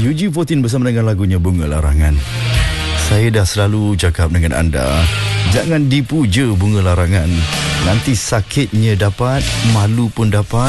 UG14 bersama dengan lagunya Bunga Larangan. Saya dah selalu cakap dengan anda, jangan dipuja bunga larangan. Nanti sakitnya dapat, malu pun dapat,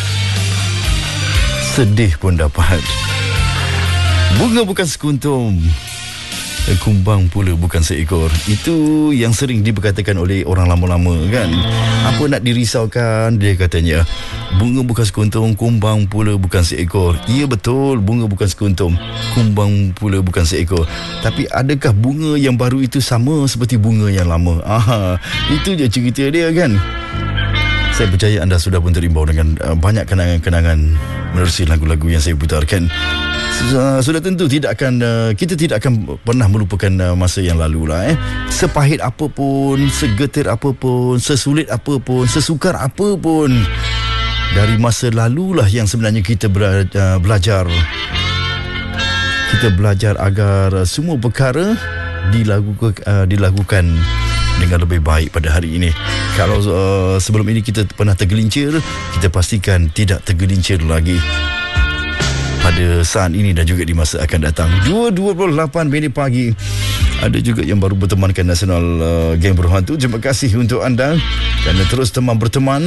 sedih pun dapat. Bunga bukan sekuntum, kumbang pula bukan seekor. Itu yang sering diperkatakan oleh orang lama-lama kan. Apa nak dirisaukan, dia katanya. Bunga bukan sekuntum, kumbang pula bukan seekor. Ya betul, bunga bukan sekuntum, kumbang pula bukan seekor. Tapi adakah bunga yang baru itu sama seperti bunga yang lama? Itu je cerita dia kan. Saya percaya anda sudah pun terimbau dengan banyak kenangan-kenangan menerusi lagu-lagu yang saya putarkan. Sudah tentu kita tidak akan pernah melupakan masa yang lalu lah. Sepahit apapun, segetir apapun, sesulit apapun, sesukar apapun, dari masa lalulah yang sebenarnya kita belajar. Kita belajar agar semua perkara dilakukan dengan lebih baik pada hari ini. Kalau sebelum ini kita pernah tergelincir, kita pastikan tidak tergelincir lagi pada saat ini dan juga di masa akan datang. 2.28 minit pagi. Ada juga yang baru bertemankan Nasional Geng Berhantu. Terima kasih untuk anda kerana terus berteman.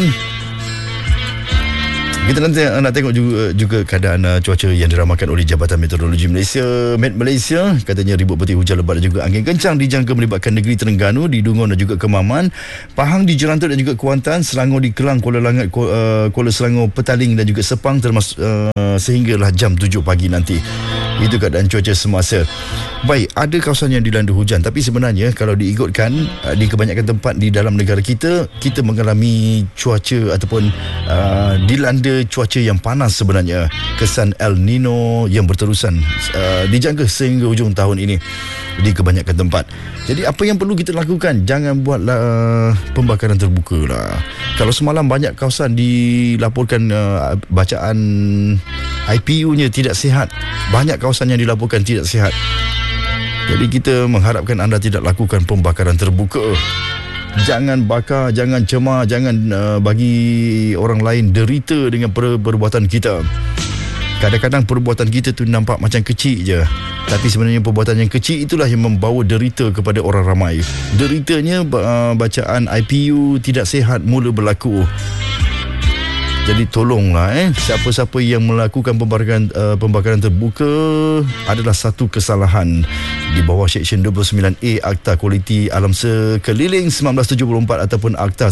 Kita nanti nak tengok juga keadaan cuaca yang diramalkan oleh Jabatan Meteorologi Malaysia, Met Malaysia. Katanya ribut peti hujan lebat dan juga angin kencang dijangka melibatkan negeri Terengganu, di Dungun dan juga Kemaman, Pahang di Jerantut dan juga Kuantan, Selangor di Kelang, Kuala Langat, Kuala Selangor, Petaling dan juga Sepang termasuk sehinggalah jam 7 pagi nanti. Itu keadaan cuaca semasa. Baik, ada kawasan yang dilanda hujan, tapi sebenarnya kalau diikutkan di kebanyakan tempat di dalam negara kita mengalami cuaca ataupun dilanda cuaca yang panas sebenarnya. Kesan El Nino yang berterusan dijangka sehingga hujung tahun ini di kebanyakan tempat. Jadi apa yang perlu kita lakukan? Jangan buatlah pembakaran terbuka lah. Kalau semalam banyak kawasan dilaporkan bacaan IPU-nya tidak sihat, banyak kawasan yang dilaporkan tidak sihat. Jadi kita mengharapkan anda tidak lakukan pembakaran terbuka. Jangan bakar, jangan cemar, jangan bagi orang lain derita dengan perbuatan kita. Kadang-kadang perbuatan kita tu nampak macam kecil je, tapi sebenarnya perbuatan yang kecil itulah yang membawa derita kepada orang ramai. Deritanya bacaan IPU tidak sihat mula berlaku. Jadi tolonglah siapa-siapa yang melakukan pembakaran terbuka adalah satu kesalahan di bawah Seksyen 29A Akta Kualiti Alam Sekeliling 1974 ataupun Akta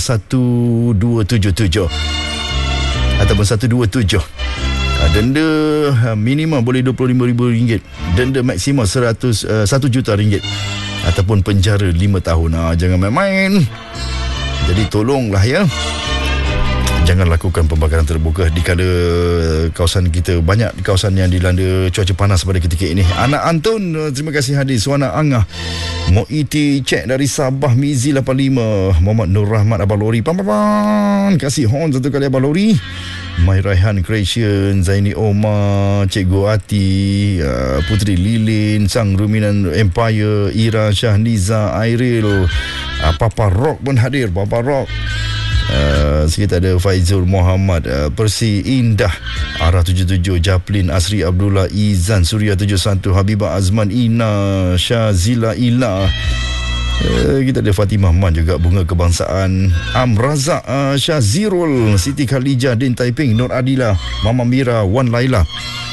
1277 ataupun 127. Denda minimum boleh RM25,000, denda maksimum RM1 juta ataupun penjara 5 tahun. Jangan main-main. Jadi tolonglah ya, jangan lakukan pembakaran terbuka dikala kawasan kita, banyak kawasan yang dilanda cuaca panas pada ketika ini. Anak Anton, terima kasih hadir. Suana Angah, Moiti cek dari Sabah, Mizi 85, Muhammad Nur Rahmat Abang Lori, kasih horn satu kali Abang Lori. Mai Raihan Creation, Zaini Omar, Cikgu Ati, Putri Lilin, Sang Ruminan Empire, Ira Syahniza, Airil, Papa Rock pun hadir. Papa Rock, sekitar ada Faizul Muhammad, Persi Indah, Arah 77, Japlin, Asri Abdullah, Izan Surya 71, Habibah Azman, Ina Syazila Ila, kita ada Fatimah Man juga, Bunga Kebangsaan, Razak, Syazirul, Siti Khalijah, Din Taiping, Nur Adila, Mama Mira, Wan Laila,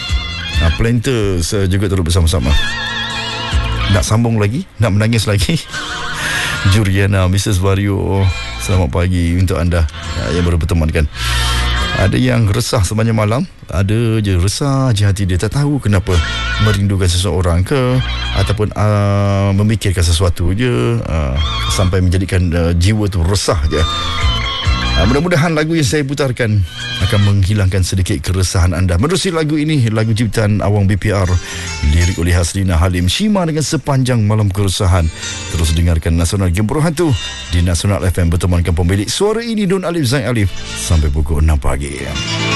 Planters juga terus bersama-sama. Nak sambung lagi? Nak menangis lagi? Juriana, Mrs. Vario, selamat pagi untuk anda yang baru bertemankan. Ada yang resah sepanjang malam, ada je resah je hati dia, tak tahu kenapa, merindukan seseorang ke ataupun memikirkan sesuatu je, sampai menjadikan jiwa tu resah je. Mudah-mudahan lagu yang saya putarkan akan menghilangkan sedikit keresahan anda. Menerusi lagu ini, lagu ciptaan Awang BPR, lirik oleh Hasrina Halim, Shima dengan Sepanjang Malam Keresahan. Terus dengarkan Nasional Geng Berhantu di Nasional FM, bertemankan pemilik suara ini Don Alif Zain Alif sampai pukul 6 pagi.